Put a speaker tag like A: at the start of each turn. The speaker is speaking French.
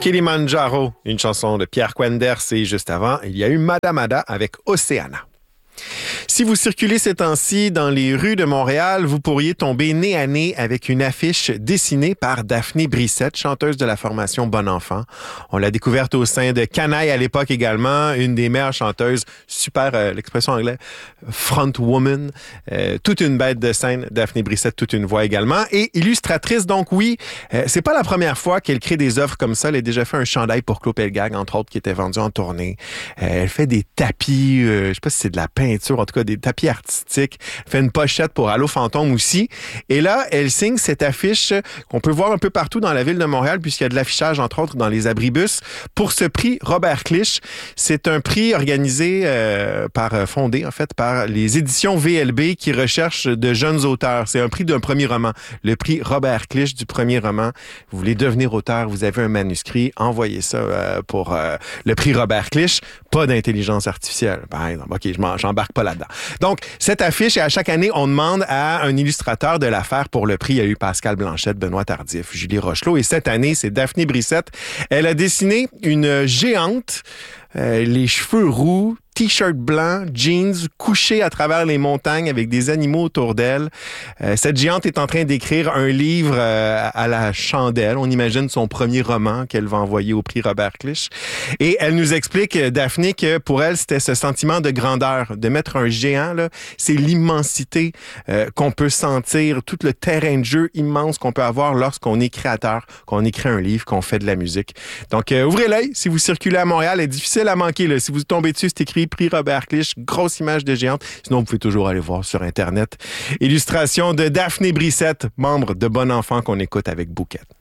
A: Kilimanjaro, une chanson de Pierre Quenders, et juste avant, il y a eu Madame Ada avec Océana. Si vous circulez ces temps-ci dans les rues de Montréal, vous pourriez tomber nez à nez avec une affiche dessinée par Daphné Brissette, chanteuse de la formation Bon Enfant. On l'a découverte au sein de Canaille à l'époque également, une des meilleures chanteuses, super, l'expression anglaise, front woman, toute une bête de scène, Daphné Brissette, toute une voix également, et illustratrice, donc oui, c'est pas la première fois qu'elle crée des œuvres comme ça. Elle a déjà fait un chandail pour Claude Pelgag, entre autres, qui était vendu en tournée. Elle fait des tapis, je sais pas si c'est de la peinture, en tout cas des tapis artistiques. Elle fait une pochette pour Allô Fantôme aussi. Et là, elle signe cette affiche qu'on peut voir un peu partout dans la ville de Montréal, puisqu'il y a de l'affichage, entre autres, dans les abribus, pour ce prix Robert Clich. C'est un prix organisé fondé, en fait, par les éditions VLB qui recherchent de jeunes auteurs. C'est un prix d'un premier roman. Le prix Robert Clich du premier roman. Vous voulez devenir auteur, vous avez un manuscrit, envoyez ça pour le prix Robert Clich. Pas d'intelligence artificielle, par exemple. OK, j'embarque pas là-dedans. Donc, cette affiche, et à chaque année, on demande à un illustrateur de la faire pour le prix. Il y a eu Pascal Blanchette, Benoît Tardif, Julie Rochelot. Et cette année, c'est Daphné Brissette. Elle a dessiné une géante, les cheveux roux, T-shirt blanc, jeans, couchée à travers les montagnes avec des animaux autour d'elle. Cette géante est en train d'écrire un livre à la chandelle. On imagine son premier roman qu'elle va envoyer au prix Robert Clich. Et elle nous explique, Daphné, que pour elle, c'était ce sentiment de grandeur, de mettre un géant, là, c'est l'immensité qu'on peut sentir, tout le terrain de jeu immense qu'on peut avoir lorsqu'on est créateur, qu'on écrit un livre, qu'on fait de la musique. Donc, ouvrez l'œil si vous circulez à Montréal. C'est difficile à manquer, là. Si vous tombez dessus, c'est écrit prix Robert Clich, grosse image de géante. Sinon, vous pouvez toujours aller voir sur Internet. Illustration de Daphné Brissette, membre de Bon Enfant qu'on écoute avec Bouquet.